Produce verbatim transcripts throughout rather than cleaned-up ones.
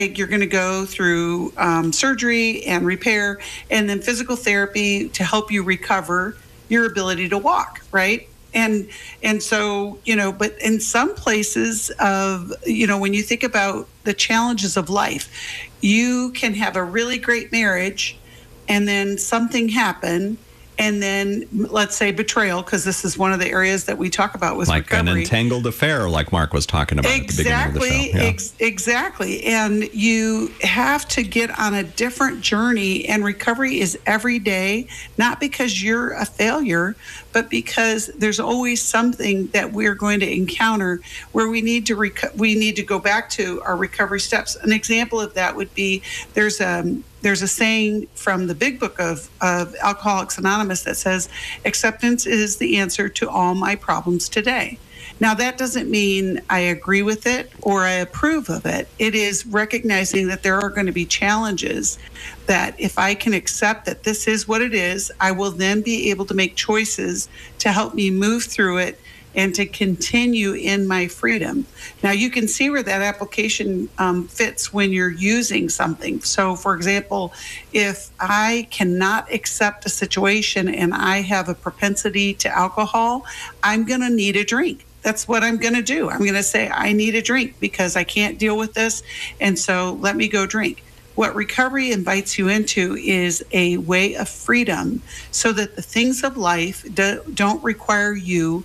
you're going to go through um, surgery and repair, and then physical therapy to help you recover your ability to walk, right? And and so, you know, but in some places of, you know, when you think about the challenges of life, you can have a really great marriage and then something happen. And then, let's say, betrayal, because this is one of the areas that we talk about with like recovery. Like an entangled affair, like Mark was talking about exactly, at the beginning of the show. Yeah. Ex- exactly. And you have to get on a different journey, and recovery is every day, not because you're a failure, but because there's always something that we're going to encounter where we need to reco- we need to go back to our recovery steps. An example of that would be there's a There's a saying from the big book of, of Alcoholics Anonymous that says, acceptance is the answer to all my problems today. Now, that doesn't mean I agree with it or I approve of it. It is recognizing that there are going to be challenges that if I can accept that this is what it is, I will then be able to make choices to help me move through it and to continue in my freedom. Now, you can see where that application um, fits when you're using something. So, for example, if I cannot accept a situation and I have a propensity to alcohol, I'm going to need a drink. That's what I'm going to do. I'm going to say, I need a drink because I can't deal with this, and so let me go drink. What recovery invites you into is a way of freedom so that the things of life do, don't require you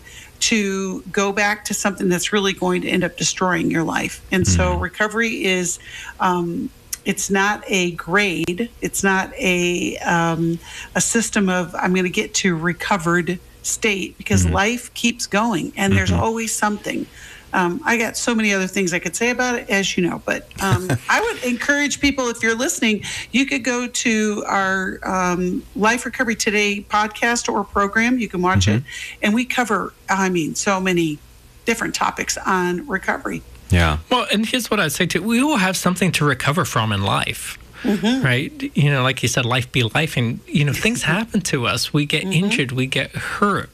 to go back to something that's really going to end up destroying your life. And mm-hmm. so recovery is, um, it's not a grade. It's not a um, a system of I'm going to get to recovered state, because mm-hmm. life keeps going and mm-hmm. there's always something. Um, I got so many other things I could say about it, as you know, but um, I would encourage people, if you're listening, you could go to our um, Life Recovery Today podcast or program. You can watch mm-hmm. it. And we cover, I mean, so many different topics on recovery. Yeah. Well, and here's what I'd say too. We all have something to recover from in life. Mm-hmm. Right? You know, like you said, life be life. And, you know, things happen to us. We get mm-hmm. injured. We get hurt.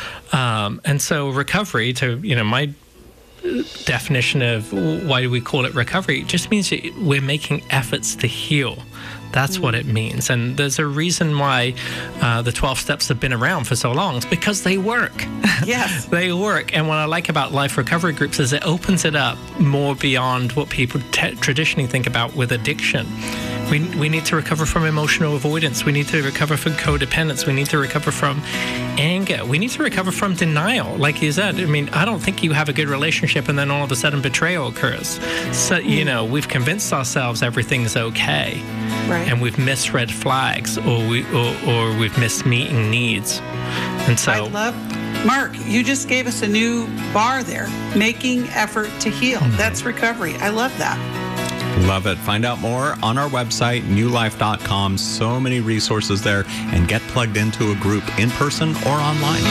Um, and so recovery, to, you know, my definition of why do we call it recovery, it just means that we're making efforts to heal. That's mm. what it means. And there's a reason why uh, the twelve steps have been around for so long. It's because they work. Yes. They work. And what I like about life recovery groups is it opens it up more beyond what people t- traditionally think about with addiction. We, we need to recover from emotional avoidance. We need to recover from codependence. We need to recover from anger. We need to recover from denial. Like you said, I mean, I don't think you have a good relationship and then all of a sudden betrayal occurs. So, you know, we've convinced ourselves everything's okay. Right. And we've missed red flags, or, we, or, or we've missed meeting needs. And so... I love... Mark, you just gave us a new bar there. Making effort to heal. Mm-hmm. That's recovery. I love that. Love it. Find out more on our website, new life dot com. So many resources there, and get plugged into a group in person or online.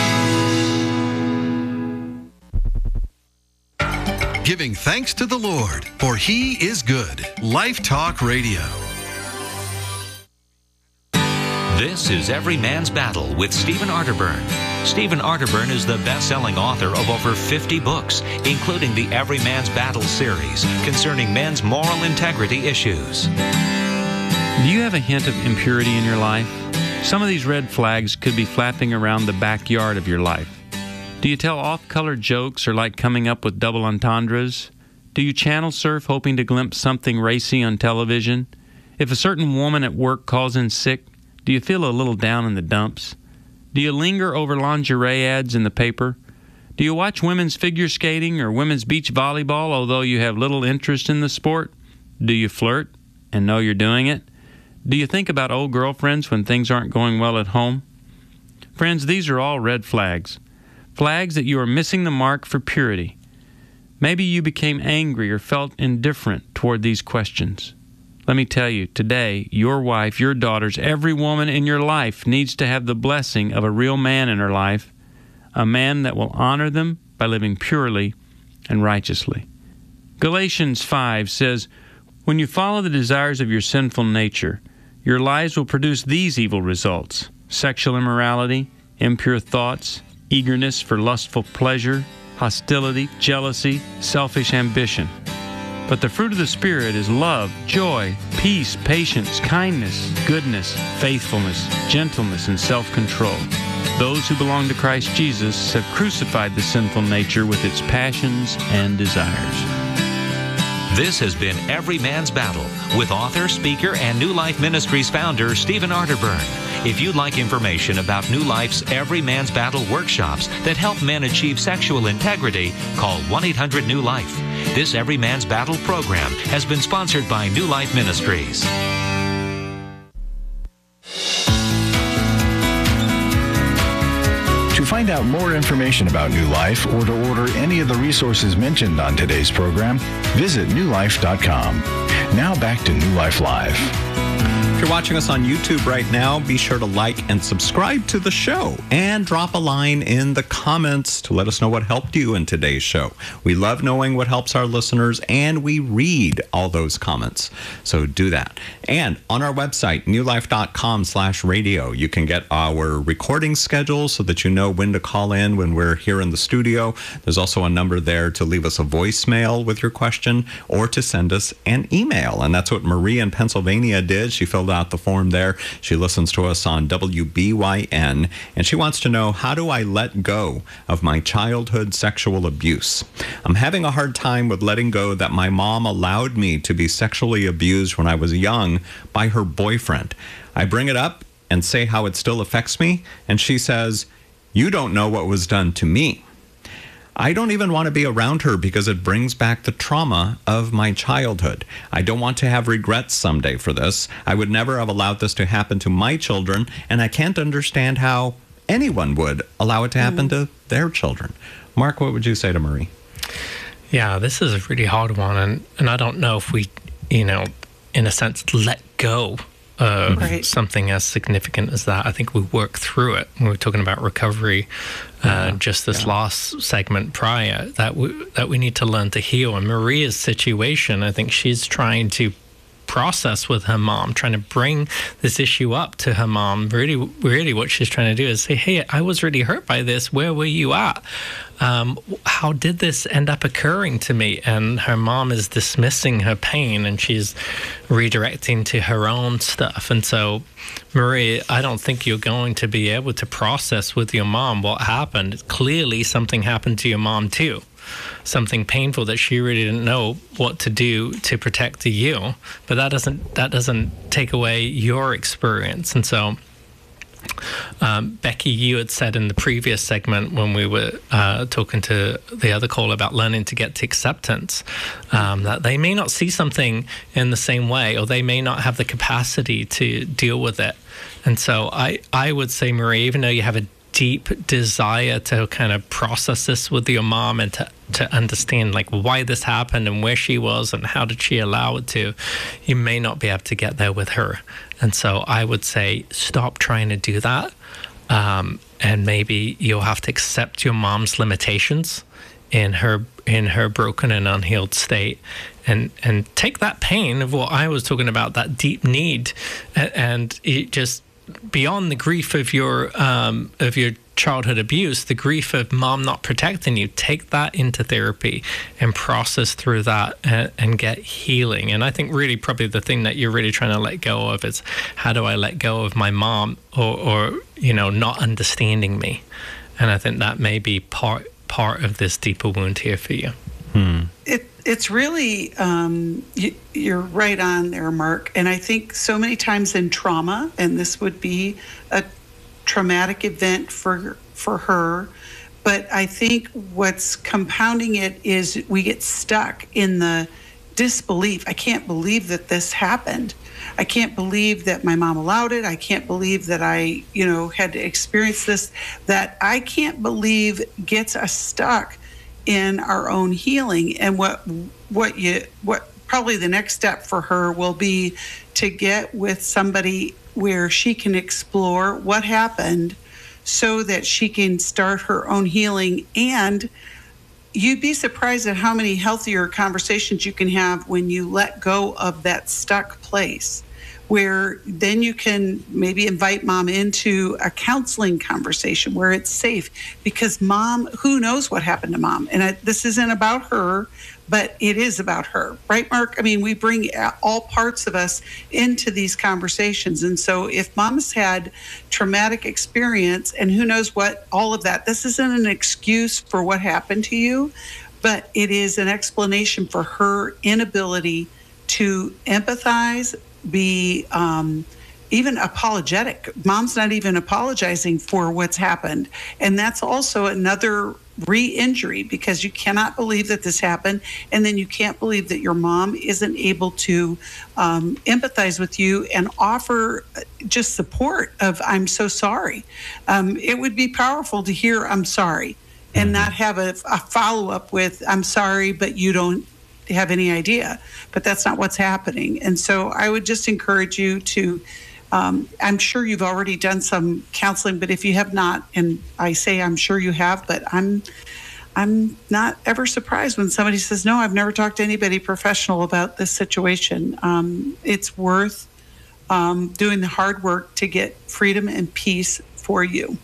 Giving thanks to the Lord, for He is good. Life Talk Radio. This is Every Man's Battle with Stephen Arterburn. Stephen Arterburn is the best-selling author of over fifty books, including the Every Man's Battle series concerning men's moral integrity issues. Do you have a hint of impurity in your life? Some of these red flags could be flapping around the backyard of your life. Do you tell off-color jokes or like coming up with double entendres? Do you channel surf hoping to glimpse something racy on television? If a certain woman at work calls in sick, do you feel a little down in the dumps? Do you linger over lingerie ads in the paper? Do you watch women's figure skating or women's beach volleyball, although you have little interest in the sport? Do you flirt and know you're doing it? Do you think about old girlfriends when things aren't going well at home? Friends, these are all red flags. Flags that you are missing the mark for purity. Maybe you became angry or felt indifferent toward these questions. Let me tell you, today, your wife, your daughters, every woman in your life needs to have the blessing of a real man in her life, a man that will honor them by living purely and righteously. Galatians five says, when you follow the desires of your sinful nature, your lives will produce these evil results: sexual immorality, impure thoughts, eagerness for lustful pleasure, hostility, jealousy, selfish ambition. But the fruit of the Spirit is love, joy, peace, patience, kindness, goodness, faithfulness, gentleness, and self-control. Those who belong to Christ Jesus have crucified the sinful nature with its passions and desires. This has been Every Man's Battle with author, speaker, and New Life Ministries founder Stephen Arterburn. If you'd like information about New Life's Every Man's Battle workshops that help men achieve sexual integrity, call one eight hundred new life. This Every Man's Battle program has been sponsored by New Life Ministries. To find out more information about New Life or to order any of the resources mentioned on today's program, visit new life dot com. Now back to New Life Live. If you're watching us on YouTube right now, be sure to like and subscribe to the show and drop a line in the comments to let us know what helped you in today's show. We love knowing what helps our listeners, and we read all those comments. So do that. And on our website, new life dot com slash radio, you can get our recording schedule so that you know when to call in when we're here in the studio. There's also a number there to leave us a voicemail with your question or to send us an email. And that's what Marie in Pennsylvania did. She filled out the form there. She listens to us on W B Y N, and she wants to know, how do I let go of my childhood sexual abuse? I'm having a hard time with letting go that my mom allowed me to be sexually abused when I was young by her boyfriend. I bring it up and say how it still affects me, and she says, "You don't know what was done to me." I don't even want to be around her because it brings back the trauma of my childhood. I don't want to have regrets someday for this. I would never have allowed this to happen to my children, and I can't understand how anyone would allow it to happen mm. to their children. Mark, what would you say to Marie? Yeah, this is a really hard one, and, and I don't know if we, you know, in a sense, let go of right. something as significant as that. I think we work through it. We were talking about recovery uh, yeah. just this yeah. last segment prior, that we, that we need to learn to heal. And Maria's situation, I think she's trying to process with her mom, trying to bring this issue up to her mom. Really, really what she's trying to do is say, hey, I was really hurt by this. Where were you at? Um, how did this end up occurring to me? And her mom is dismissing her pain, and she's redirecting to her own stuff. And so, Marie, I don't think you're going to be able to process with your mom what happened. Clearly, something happened to your mom too. Something painful that she really didn't know what to do to protect you. But that doesn't that doesn't take away your experience. And so, Um, Becky, you had said in the previous segment when we were uh, talking to the other caller about learning to get to acceptance, um, that they may not see something in the same way, or they may not have the capacity to deal with it. And so I, I would say, Marie, even though you have a deep desire to kind of process this with your mom and to, to understand like why this happened and where she was and how did she allow it to, you may not be able to get there with her. And so I would say stop trying to do that. Um, and maybe you'll have to accept your mom's limitations in her in her broken and unhealed state, and and take that pain of what I was talking about, that deep need, and, and it just beyond the grief of your um, of your childhood abuse, the grief of mom not protecting you, take that into therapy and process through that and, and get healing. And I think really probably the thing that you're really trying to let go of is, how do I let go of my mom or, or you know, not understanding me? And I think that may be part part of this deeper wound here for you. Hmm. It it's really um, you, you're right on there, Mark. And I think so many times in trauma, and this would be a traumatic event for for her, but I think what's compounding it is we get stuck in the disbelief. I can't believe that this happened. I can't believe that my mom allowed it. I can't believe that I, you know, had to experience this. That I can't believe gets us stuck in our own healing. And what what you what probably the next step for her will be to get with somebody where she can explore what happened so that she can start her own healing. And you'd be surprised at how many healthier conversations you can have when you let go of that stuck place, where then you can maybe invite mom into a counseling conversation where it's safe, because mom, who knows what happened to mom? And I, this isn't about her, but it is about her, right, Mark? I mean, we bring all parts of us into these conversations. And so if mom has had traumatic experience and who knows what, all of that, this isn't an excuse for what happened to you, but it is an explanation for her inability to empathize, be um, even apologetic. Mom's not even apologizing for what's happened. And that's also another re-injury, because you cannot believe that this happened, and then you can't believe that your mom isn't able to um, empathize with you and offer just support of, I'm so sorry. Um, it would be powerful to hear, I'm sorry, and mm-hmm. not have a, a follow-up with, I'm sorry, but you don't have any idea. But that's not what's happening. And so I would just encourage you to, Um, I'm sure you've already done some counseling, but if you have not, and I say I'm sure you have, but I'm I'm not ever surprised when somebody says, no, I've never talked to anybody professional about this situation. Um, it's worth um, doing the hard work to get freedom and peace for you.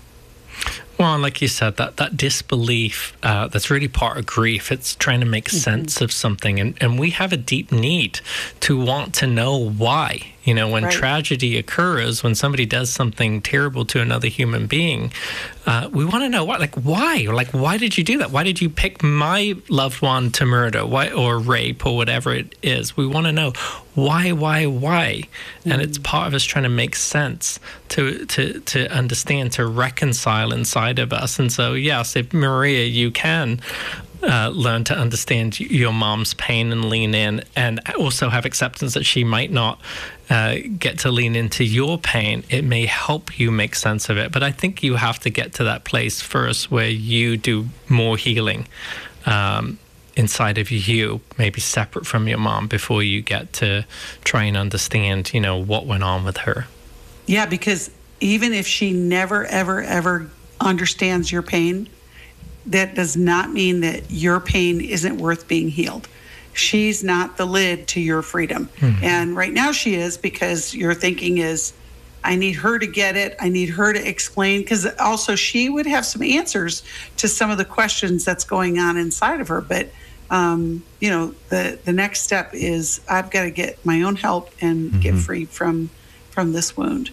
Well, and like you said, that, that disbelief, uh, that's really part of grief. It's trying to make mm-hmm. sense of something. And, and we have a deep need to want to know why. You know, when right. tragedy occurs, when somebody does something terrible to another human being, uh, we want to know what, like, why? Or like, why did you do that? Why did you pick my loved one to murder, why, or rape, or whatever it is? We want to know why, why, why? Mm-hmm. And it's part of us trying to make sense, to to to understand, to reconcile inside of us. And so, yes, if Maria, you can Uh, learn to understand your mom's pain and lean in, and also have acceptance that she might not uh, get to lean into your pain. It may help you make sense of it. But I think you have to get to that place first where you do more healing um, inside of you, maybe separate from your mom, before you get to try and understand, you know, what went on with her. Yeah, because even if she never, ever, ever understands your pain, that does not mean that your pain isn't worth being healed. She's not the lid to your freedom. Mm-hmm. And right now she is, because your thinking is, I need her to get it. I need her to explain, because also she would have some answers to some of the questions that's going on inside of her. But, um, you know, the, the next step is I've got to get my own help and mm-hmm. get free from, from this wound.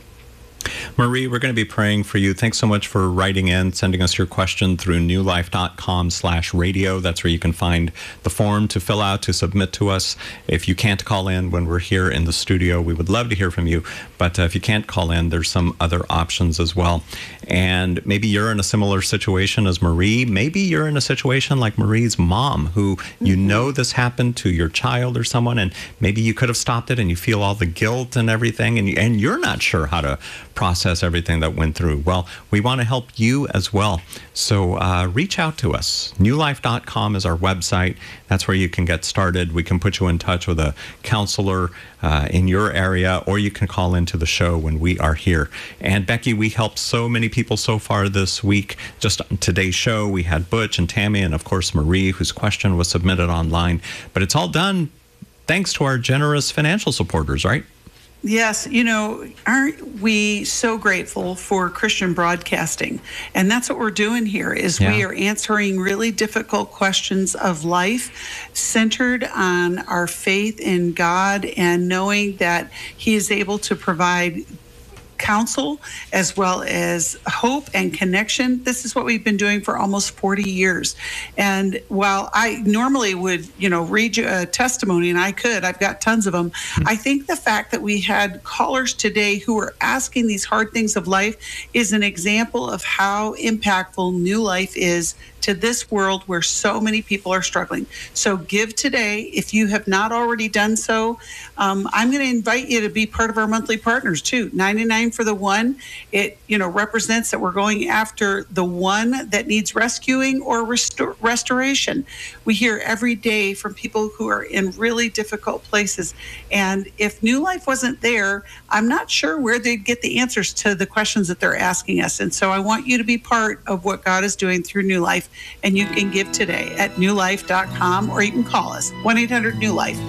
Marie, we're going to be praying for you. Thanks so much for writing in, sending us your question through newlife.com slash radio. That's where you can find the form to fill out, to submit to us. If you can't call in when we're here in the studio, we would love to hear from you. But uh, if you can't call in, there's some other options as well. And maybe you're in a similar situation as Marie. Maybe you're in a situation like Marie's mom, who you mm-hmm. know this happened to your child or someone, and maybe you could have stopped it, and you feel all the guilt and everything, and, you, and you're not sure how to process everything that went through. Well, we want to help you as well. So uh, reach out to us. new life dot com is our website. That's where you can get started. We can put you in touch with a counselor uh, in your area, or you can call into the show when we are here. And Becky, we helped so many people so far this week. Just on today's show, we had Butch and Tammy, and of course Marie, whose question was submitted online. But it's all done thanks to our generous financial supporters, right? Yes, you know, aren't we so grateful for Christian broadcasting? And that's what we're doing here, is yeah. we are answering really difficult questions of life, centered on our faith in God and knowing that He is able to provide counsel as well as hope and connection. This is what we've been doing for almost forty years. And while I normally would, you know, read you a testimony, and I could, I've got tons of them. Mm-hmm. I think the fact that we had callers today who are asking these hard things of life is an example of how impactful New Life is to this world where so many people are struggling. So give today. If you have not already done so, um, I'm going to invite you to be part of our monthly partners too. ninety-nine for the one. It, you know, represents that we're going after the one that needs rescuing or restor- restoration. We hear every day from people who are in really difficult places. And if New Life wasn't there, I'm not sure where they'd get the answers to the questions that they're asking us. And so I want you to be part of what God is doing through New Life. And you can give today at new life dot com, or you can call us, one eight hundred new life.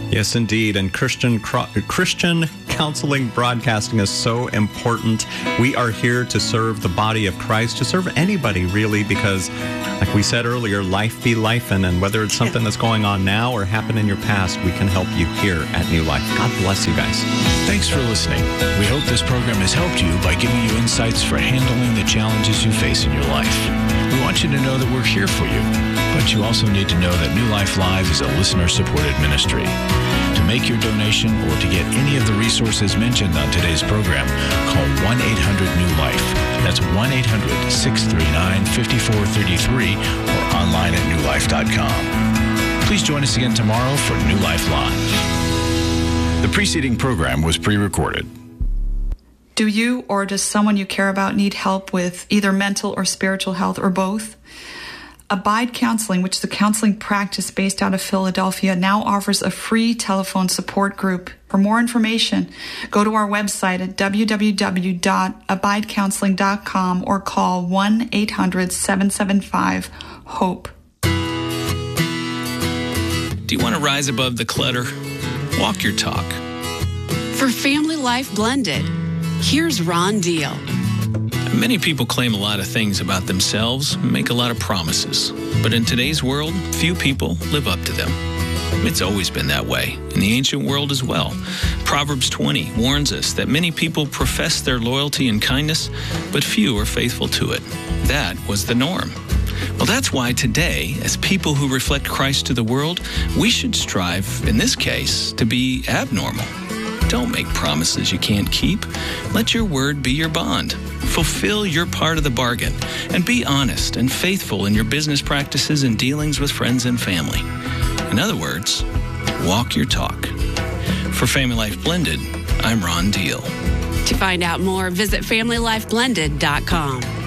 Yes, indeed. And Christian Christian counseling broadcasting is so important. We are here to serve the body of Christ, to serve anybody, really, because, like we said earlier, life be lifing. And whether it's something that's going on now or happened in your past, we can help you here at New Life. God bless you guys. Thanks for listening. We hope this program has helped you by giving you insights for handling the challenges you face in your life. We want you to know that we're here for you, but you also need to know that New Life Live is a listener-supported ministry. To make your donation or to get any of the resources mentioned on today's program, call one eight hundred new life. That's one eight hundred, six three nine, five four three three or online at new life dot com. Please join us again tomorrow for New Life Live. The preceding program was pre-recorded. Do you or does someone you care about need help with either mental or spiritual health or both? Abide Counseling, which is a counseling practice based out of Philadelphia, now offers a free telephone support group. For more information, go to our website at w w w dot abide counseling dot com or call one eight hundred, seven seven five, HOPE. Do you want to rise above the clutter? Walk your talk. For Family Life Blended, here's Ron Deal. Many people claim a lot of things about themselves and make a lot of promises. But in today's world, few people live up to them. It's always been that way, in the ancient world as well. Proverbs twenty warns us that many people profess their loyalty and kindness, but few are faithful to it. That was the norm. Well, that's why today, as people who reflect Christ to the world, we should strive, in this case, to be abnormal. Don't make promises you can't keep. Let your word be your bond. Fulfill your part of the bargain and be honest and faithful in your business practices and dealings with friends and family. In other words, walk your talk. For Family Life Blended, I'm Ron Deal. To find out more, visit family life blended dot com.